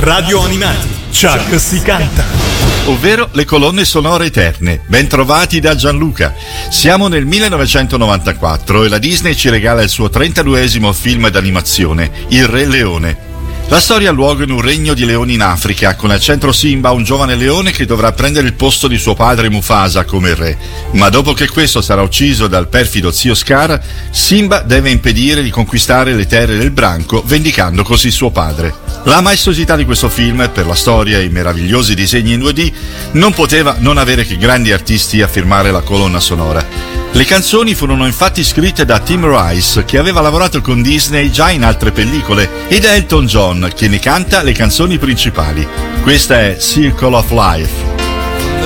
Radio Animati, Chuck si canta. Ovvero le colonne sonore eterne. Ben trovati da Gianluca. Siamo nel 1994 e la Disney ci regala il suo 32esimo film d'animazione, Il Re Leone. La storia ha luogo in un regno di leoni in Africa, con al centro Simba, un giovane leone che dovrà prendere il posto di suo padre Mufasa come re. Ma dopo che questo sarà ucciso dal perfido zio Scar, Simba deve impedire di conquistare le terre del branco, vendicando così suo padre. La maestosità di questo film, per la storia e i meravigliosi disegni in 2D, non poteva non avere che grandi artisti a firmare la colonna sonora. Le canzoni furono infatti scritte da Tim Rice, che aveva lavorato con Disney già in altre pellicole, e da Elton John, che ne canta le canzoni principali. Questa è Circle of Life.